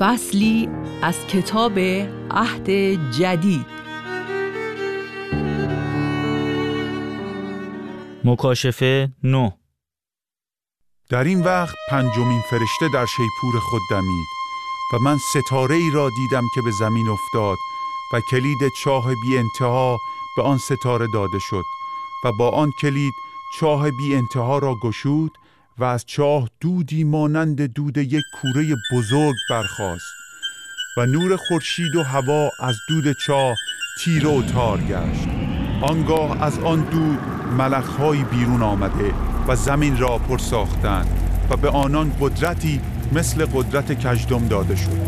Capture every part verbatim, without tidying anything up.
فصلی از کتاب عهد جدید. مکاشفه نه. در این وقت پنجمین فرشته در شیپور خود دمید و من ستاره ای را دیدم که به زمین افتاد و کلید چاه بی انتها به آن ستاره داده شد و با آن کلید چاه بی انتها را گشود و از چاه دودی مانند دود یک کوره بزرگ برخاست و نور خورشید و هوا از دود چاه تیره و تار گشت. آنگاه از آن دود ملخ‌هایی بیرون آمده و زمین را پر ساختند و به آنان قدرتی مثل قدرت کژدم داده شد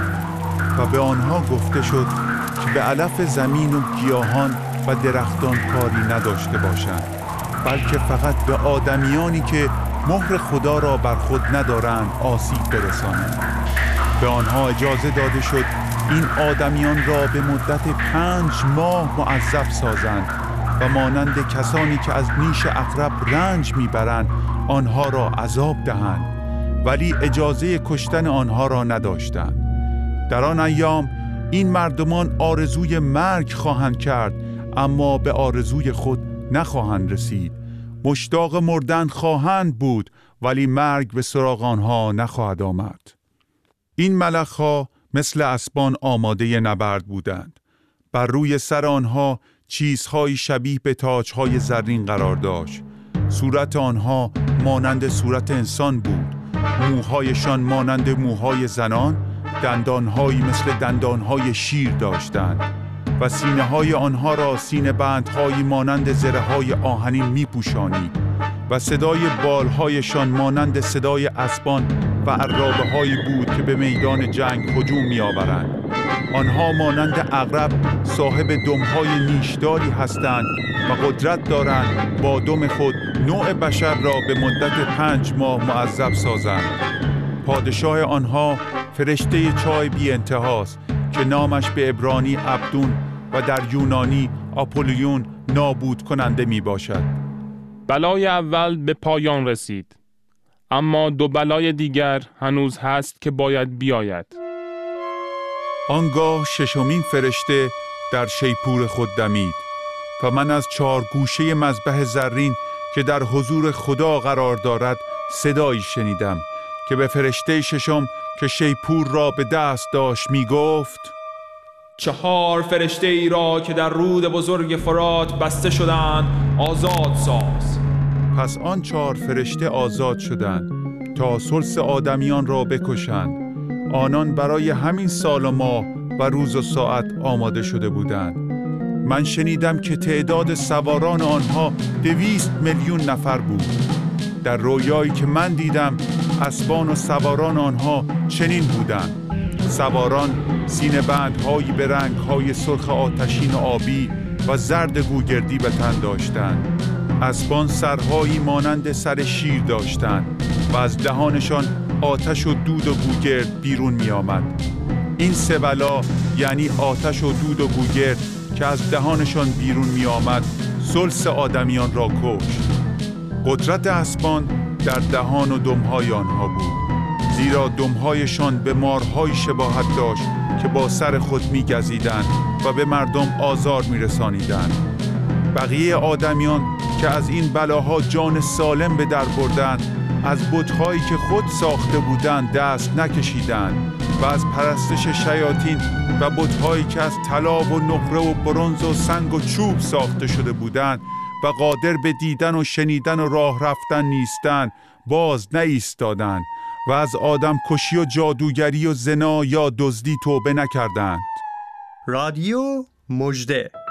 و به آنها گفته شد که به علف زمین و گیاهان و درختان کاری نداشته باشند، بلکه فقط به آدمیانی که مهر خدا را بر خود ندارند آسیب برسانند. به آنها اجازه داده شد این آدمیان را به مدت پنج ماه معذب سازند و مانند کسانی که از نیش عقرب رنج میبرند آنها را عذاب دهند، ولی اجازه کشتن آنها را نداشتند. در آن ایام این مردمان آرزوی مرگ خواهند کرد، اما به آرزوی خود نخواهند رسید. مشتاق مردن خواهند بود، ولی مرگ به سراغ آنها نخواهد آمد. این ملخ‌ها مثل اسبان آماده نبرد بودند. بر روی سر آنها چیزهای شبیه به تاج‌های زرین قرار داشت. صورت آنها مانند صورت انسان بود. موهایشان مانند موهای زنان، دندانهایی مثل دندانهای شیر داشتند و سینه‌های آنها را سینه بندهایی مانند زره‌های آهنین می‌پوشانید و صدای بالهایشان مانند صدای اسبان و عرابه‌هایی بود که به میدان جنگ هجوم می‌آورند. آنها مانند عقرب صاحب دم‌های نیشداری هستند و قدرت دارند با دم خود نوع بشر را به مدت پنج ماه معذب سازند. پادشاه آنها فرشته چاه بی انتهاست که نامش به عبرانی ابدون و در یونانی آپولیون نابود کننده می باشد. بلای اول به پایان رسید، اما دو بلای دیگر هنوز هست که باید بیاید. آنگاه ششمین فرشته در شیپور خود دمید و من از چهار گوشه مذبح زرین که در حضور خدا قرار دارد صدایی شنیدم که به فرشته ششم که شیپور را به دست داشت می گفت: چهار فرشته ای را که در رود بزرگ فرات بسته شدند آزاد ساز. پس آن چهار فرشته آزاد شدند تا ثلث آدمیان را بکشند. آنان برای همین سال و ماه و روز و ساعت آماده شده بودند. من شنیدم که تعداد سواران آنها دویست میلیون نفر بود. در رویایی که من دیدم اسبان و سواران آنها چنین بودند: سواران سینه بندهایی به رنگهای سرخ آتشین و آبی و زرد گوگردی به تن داشتند. اسبان سرهایی مانند سر شیر داشتند و از دهانشان آتش و دود و گوگرد بیرون می آمد. این سه بلا یعنی آتش و دود و گوگرد که از دهانشان بیرون می آمد ثلث آدمیان را کشت. قدرت اسبان در دهان و دمهای آنها بود، زیرا دمهایشان به مارهای شباهت داشت که با سر خود می گزیدند و به مردم آزار می رسانیدند. بقیه آدمیان که از این بلاها جان سالم به در بردند از بت‌هایی که خود ساخته بودند دست نکشیدند و از پرستش شیاطین و بت‌هایی که از طلا و نقره و برنز و سنگ و چوب ساخته شده بودند و قادر به دیدن و شنیدن و راه رفتن نیستند باز نایستادند و از آدم کشی و جادوگری و زنا یا دزدی توبه نکردند. رادیو مژده.